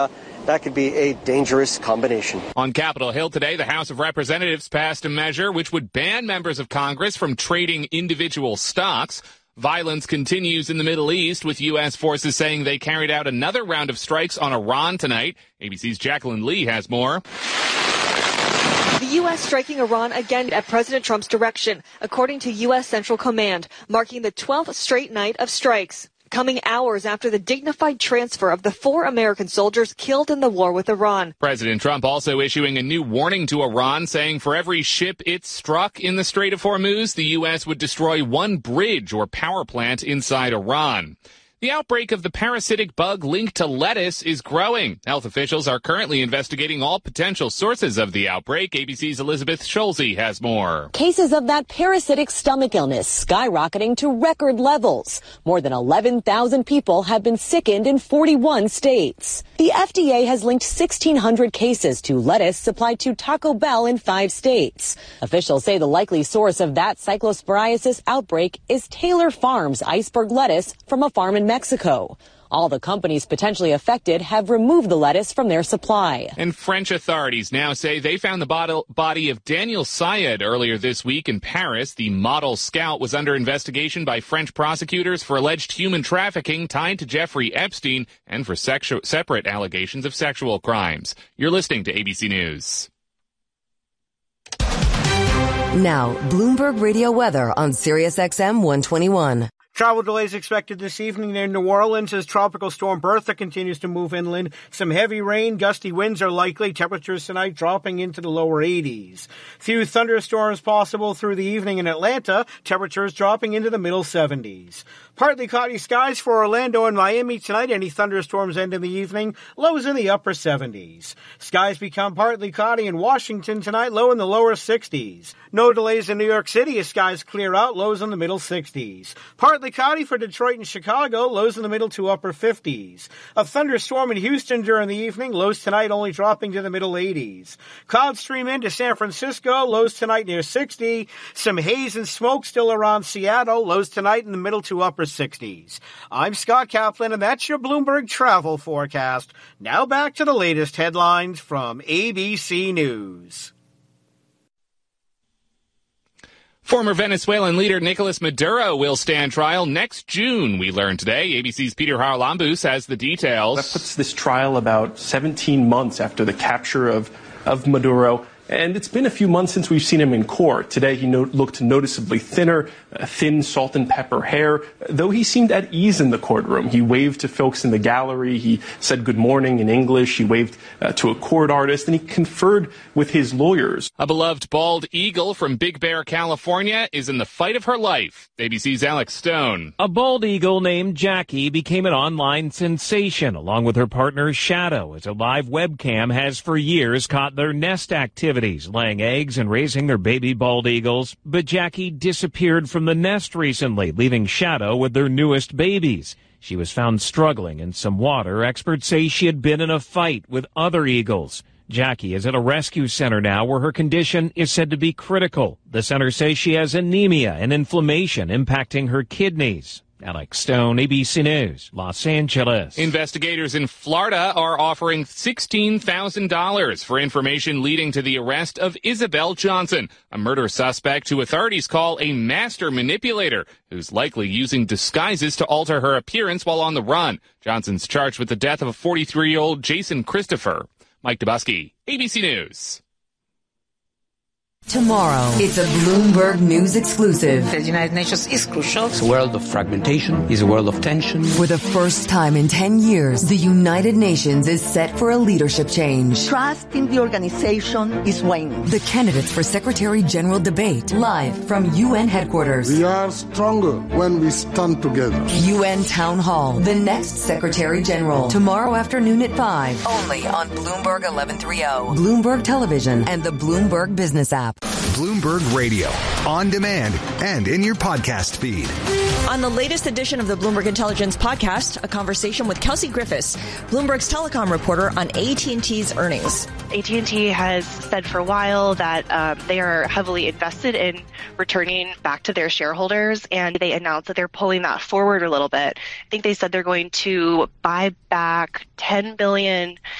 That could be a dangerous combination. On Capitol Hill today, the House of Representatives passed a measure which would ban members of Congress from trading individual stocks. Violence continues in the Middle East, with U.S. forces saying they carried out another round of strikes on Iran tonight. ABC's Jacqueline Lee has more. The U.S. striking Iran again at President Trump's direction, according to U.S. Central Command, marking the 12th straight night of strikes, coming hours after the dignified transfer of the 4 American soldiers killed in the war with Iran. President Trump also issuing a new warning to Iran, saying for every ship it struck in the Strait of Hormuz, the U.S. would destroy 1 bridge or power plant inside Iran. The outbreak of the parasitic bug linked to lettuce is growing. Health officials are currently investigating all potential sources of the outbreak. ABC's Elizabeth Scholze has more. Cases of that parasitic stomach illness skyrocketing to record levels. More than 11,000 people have been sickened in 41 states. The FDA has linked 1,600 cases to lettuce supplied to Taco Bell in 5 states. Officials say the likely source of that cyclosporiasis outbreak is Taylor Farms iceberg lettuce from a farm in Mexico. All the companies potentially affected have removed the lettuce from their supply. And French authorities now say they found the body of Daniel Sayed earlier this week in Paris. The model scout was under investigation by French prosecutors for alleged human trafficking tied to Jeffrey Epstein and for separate allegations of sexual crimes. You're listening to ABC News. Now, Bloomberg Radio weather on Sirius XM 121. Travel delays expected this evening near New Orleans as Tropical Storm Bertha continues to move inland. Some heavy rain, gusty winds are likely. Temperatures tonight dropping into the lower 80s. Few thunderstorms possible through the evening in Atlanta. Temperatures dropping into the middle 70s. Partly cloudy skies for Orlando and Miami tonight. Any thunderstorms end in the evening. Lows in the upper 70s. Skies become partly cloudy in Washington tonight. Low in the lower 60s. No delays in New York City as skies clear out. Lows in the middle 60s. Partly cloudy for Detroit and Chicago, lows in the middle to upper 50s. A thunderstorm in Houston during the evening, lows tonight only dropping to the middle 80s. Clouds stream into San Francisco, lows tonight near 60. Some haze and smoke still around Seattle, lows tonight in the middle to upper 60s. I'm Scott Kaplan, and that's your Bloomberg travel forecast. Now back to the latest headlines from ABC News. Former Venezuelan leader Nicolas Maduro will stand trial next June, we learned today. ABC's Peter Haralambous has the details. That puts this trial about 17 months after the capture of Maduro. And it's been a few months since we've seen him in court. Today, he looked noticeably thinner, thin salt and pepper hair, though he seemed at ease in the courtroom. He waved to folks in the gallery. He said good morning in English. He waved to a court artist, and he conferred with his lawyers. A beloved bald eagle from Big Bear, California, is in the fight of her life. ABC's Alex Stone. A bald eagle named Jackie became an online sensation, along with her partner Shadow, as a live webcam has for years caught their nest activity, laying eggs and raising their baby bald eagles. But Jackie disappeared from the nest recently, leaving Shadow with their newest babies. She was found struggling in some water. Experts say she had been in a fight with other eagles. Jackie is at a rescue center now where her condition is said to be critical. The center says she has anemia and inflammation impacting her kidneys. Alex Stone, ABC News, Los Angeles. Investigators in Florida are offering $16,000 for information leading to the arrest of Isabel Johnson, a murder suspect who authorities call a master manipulator who's likely using disguises to alter her appearance while on the run. Johnson's charged with the death of a 43-year-old Jason Christopher. Mike Dubusky, ABC News. Tomorrow, it's a Bloomberg News exclusive. The United Nations is crucial. It's a world of fragmentation. It's a world of tension. For the first time in 10 years, the United Nations is set for a leadership change. Trust in the organization is waning. The candidates for Secretary General debate live from UN headquarters. We are stronger when we stand together. UN Town Hall, the next Secretary General. Tomorrow afternoon at 5. Only on Bloomberg 1130, Bloomberg Television, and the Bloomberg Business app. Bloomberg Radio, on demand and in your podcast feed. On the latest edition of the Bloomberg Intelligence podcast, a conversation with Kelsey Griffiths, Bloomberg's telecom reporter on AT&T's earnings. AT&T has said for a while that they are heavily invested in returning back to their shareholders, and they announced that they're pulling that forward a little bit. I think they said they're going to buy back $10 billion